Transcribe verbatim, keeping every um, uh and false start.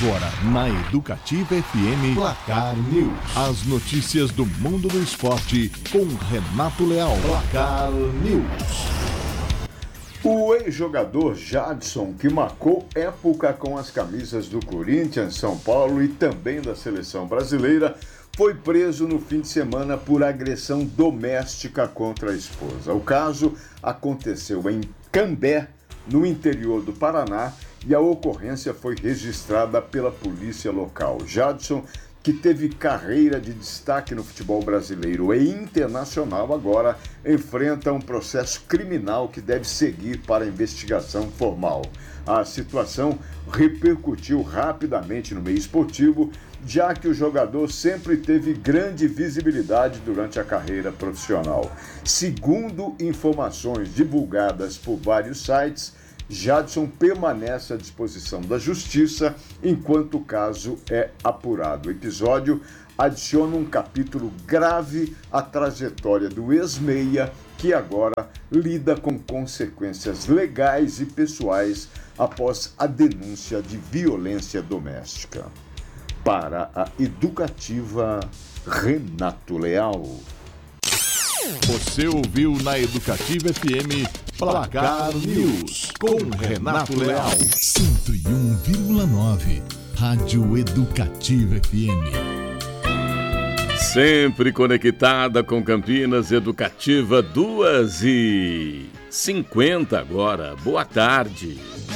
Agora, na Educativa F M, Placar News. As notícias do mundo do esporte com Renato Leal. Placar News. O ex-jogador Jadson, que marcou época com as camisas do Corinthians, São Paulo e também da seleção brasileira, foi preso no fim de semana por agressão doméstica contra a esposa. O caso aconteceu em Cambé, no interior do Paraná, e a ocorrência foi registrada pela polícia local. Jadson, que teve carreira de destaque no futebol brasileiro e internacional, agora enfrenta um processo criminal que deve seguir para a investigação formal. A situação repercutiu rapidamente no meio esportivo, já que o jogador sempre teve grande visibilidade durante a carreira profissional. Segundo informações divulgadas por vários sites, Jadson permanece à disposição da Justiça enquanto o caso é apurado. O episódio adiciona um capítulo grave à trajetória do ex-meia, que agora lida com consequências legais e pessoais após a denúncia de violência doméstica. Para a Educativa, Renato Leal. Você ouviu na Educativa F M Placar News com Renato Leal. cento e um vírgula nove Rádio Educativa F M. Sempre conectada com Campinas, Educativa, duas e cinquenta agora. Boa tarde.